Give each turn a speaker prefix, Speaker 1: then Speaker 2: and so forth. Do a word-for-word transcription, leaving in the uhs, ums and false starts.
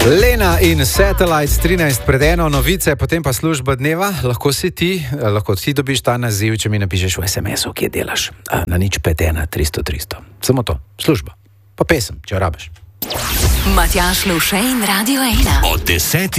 Speaker 1: Lena in Satellites trinajst pred eno, novice, potem pa služba dneva. Lahko si ti, lahko ti dobiš ta naziv, če mi napišeš v es em esu, kje delaš. Na nič pet ena tristo tristo. Samo to, služba. Pa pesem, če jo rabiš.
Speaker 2: Matjaž Lušej in Radio ena.
Speaker 3: Od desetih